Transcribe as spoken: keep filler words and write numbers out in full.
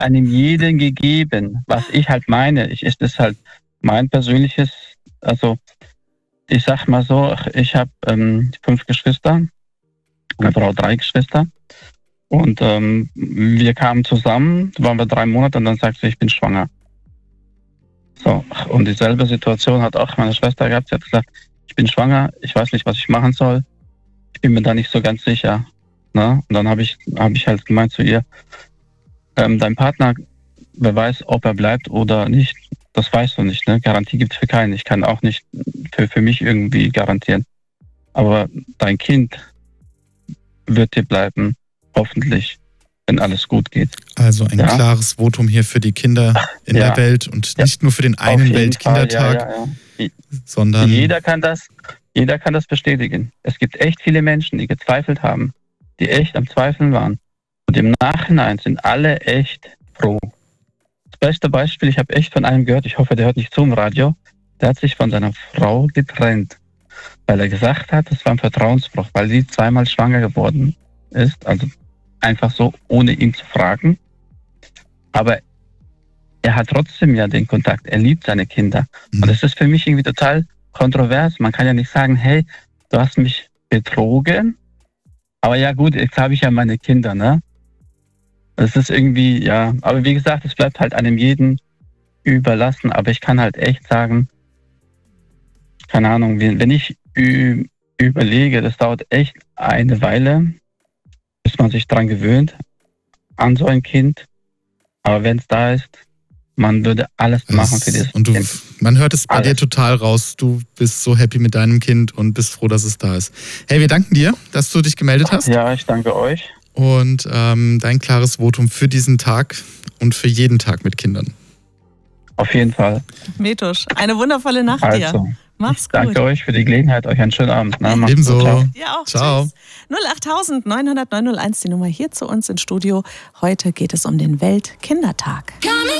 einem jeden gegeben. Was ich halt meine, ich, ist das halt mein persönliches, also ich sag mal so, ich habe ähm, fünf Geschwister, meine Frau drei Geschwister und ähm, wir kamen zusammen, waren wir drei Monate und dann sagte sie, ich bin schwanger. So, und dieselbe Situation hat auch meine Schwester gehabt, sie hat gesagt, ich bin schwanger, ich weiß nicht, was ich machen soll, ich bin mir da nicht so ganz sicher. Ne? Und dann habe ich, hab ich halt gemeint zu ihr, ähm, dein Partner, wer weiß, ob er bleibt oder nicht, das weißt du nicht. Ne? Garantie gibt es für keinen. Ich kann auch nicht für, für mich irgendwie garantieren. Aber dein Kind wird dir bleiben, hoffentlich, wenn alles gut geht. Also ein ja? klares Votum hier für die Kinder in ja. der Welt und ja. nicht nur für den einen Weltkindertag, ja, ja, ja. sondern... Jeder kann das, jeder kann das bestätigen. Es gibt echt viele Menschen, die gezweifelt haben, die echt am Zweifeln waren. Und im Nachhinein sind alle echt froh. Das beste Beispiel, ich habe echt von einem gehört, ich hoffe, der hört nicht zu im Radio, der hat sich von seiner Frau getrennt, weil er gesagt hat, es war ein Vertrauensbruch, weil sie zweimal schwanger geworden ist, also einfach so, ohne ihn zu fragen. Aber er hat trotzdem ja den Kontakt, er liebt seine Kinder. Mhm. Und das ist für mich irgendwie total kontrovers. Man kann ja nicht sagen, hey, du hast mich betrogen, aber ja gut, jetzt habe ich ja meine Kinder, ne? Das ist irgendwie, ja, aber wie gesagt, es bleibt halt einem jeden überlassen, aber ich kann halt echt sagen, keine Ahnung, wenn ich ü- überlege, das dauert echt eine Weile, bis man sich dran gewöhnt, an so ein Kind, aber wenn es da ist, man würde alles machen für dieses und du, Kind. Man hört es bei alles. dir total raus, du bist so happy mit deinem Kind und bist froh, dass es da ist. Hey, wir danken dir, dass du dich gemeldet hast. Ja, ich danke euch. Und ähm, dein klares Votum für diesen Tag und für jeden Tag mit Kindern. Auf jeden Fall. Metusch, eine wundervolle Nacht also, dir. Mach's gut. Danke euch für die Gelegenheit, euch einen schönen Abend. Ne? Ebenso. Gut, ciao. Ja, auch. Ciao. Tschüss. null acht neun null null neun null eins die Nummer hier zu uns ins Studio. Heute geht es um den Weltkindertag.